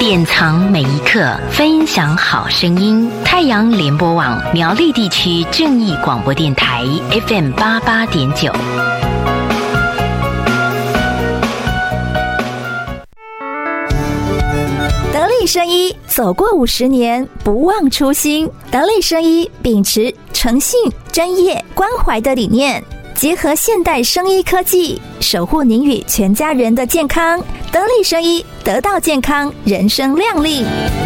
典藏每一刻，分享好声音。太阳联播网苗栗地区正义广播电台 FM88.9。 得力生医走过50年，不忘初心。得力生医秉持诚信、专业、关怀的理念，结合现代生医科技，守护您与全家人的健康。得力生医，得到健康，人生亮丽。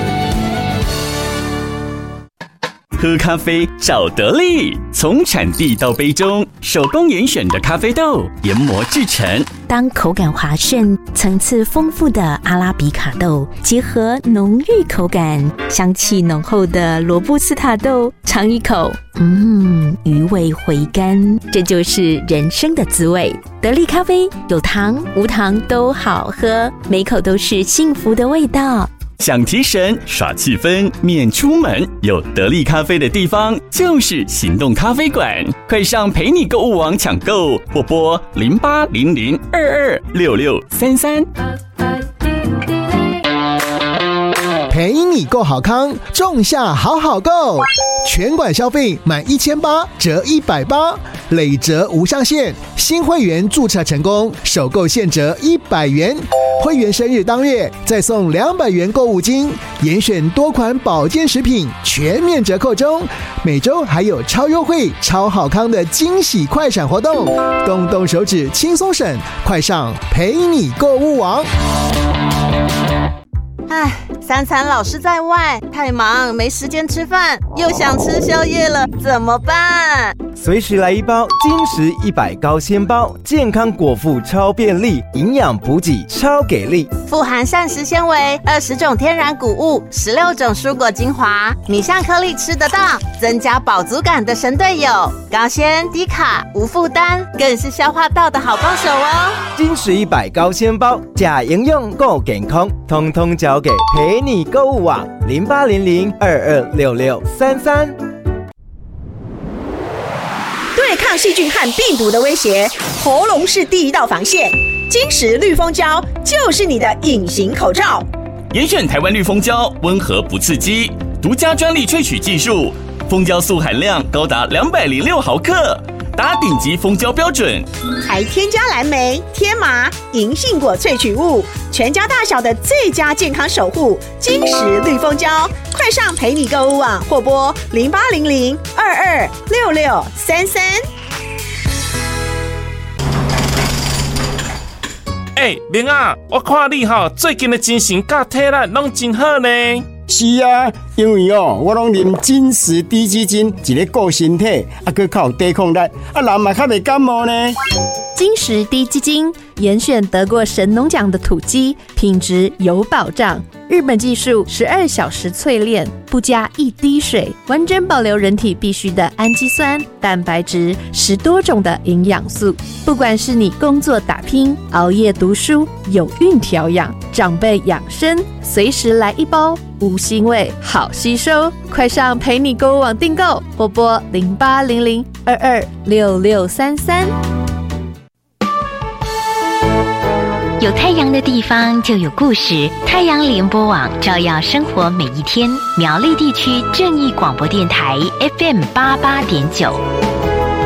喝咖啡找得力，从产地到杯中，手工严选的咖啡豆研磨制成。 当口感滑顺、层次丰富的阿拉比卡豆结合浓郁口感、香气浓厚的罗布斯塔豆，尝一口，余味回甘，这就是人生的滋味。得力咖啡有糖无糖都好喝，每口都是幸福的味道。 想提神耍气氛免出门，有得力咖啡的地方就是行动咖啡馆，快上陪你购物网抢购，或拨0800226633。 陪你购好康，仲夏好好购，全馆消费满1800折180，累折无上限。新会员注册成功，首购现折100元。会员生日当月再送200元购物金，严选多款保健食品全面折扣中。每周还有超优惠、超好康的惊喜快闪活动，动动手指轻松省，快上陪你购物网。 三餐老是在外，太忙没时间吃饭，又想吃宵夜了，怎么办？ 随时来一包精实100高纤包，健康果腹超便利，营养补给超给力， 富含膳食纤维、20种天然谷物、16种蔬果精华，米香颗粒吃得到，增加饱足感的神队友，高纤低卡无负担，更是消化道的好帮手哦。 精实100高纤包，假营养够健康，通通交给陪你购物网0800226633。 对抗细菌和病毒的威胁，喉咙是第一道防线。金石绿蜂胶就是你的隐形口罩。 严选台湾绿蜂胶，温和不刺激，独家专利萃取技术，蜂胶素含量高达206毫克，达顶级蜂胶标准， 还添加蓝莓、天麻、银杏果萃取物，全家大小的最佳健康守护。金石绿蜂胶，快上陪你购物网或拨0800226633。 明啊，我看你最近的精神甲体力拢真好呢。 是啊，因为我拢啉金石低基金，一个顾身体，还靠抵抗力，人嘛较袂感冒呢。 金石低基金严选得过神农奖的土鸡，品质有保障。日本技术12小时淬炼，不加一滴水，完整保留人体必需的氨基酸、蛋白质，10多种的营养素。不管是你工作打拼、熬夜读书、有孕调养、长辈养生，随时来一包，无腥味，好吸收。快上陪你购物网订购，或拨0800226633。 有太阳的地方就有故事，太阳联播网照耀生活每一天。苗栗地区正义广播电台 FM88.9。